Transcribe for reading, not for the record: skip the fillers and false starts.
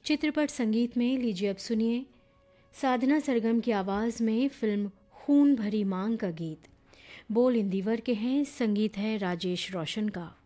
चित्रपट संगीत में लीजिए अब सुनिए साधना सरगम की आवाज़ में फिल्म खून भरी मांग का गीत। बोल इंदिवर के हैं, संगीत है राजेश रोशन का।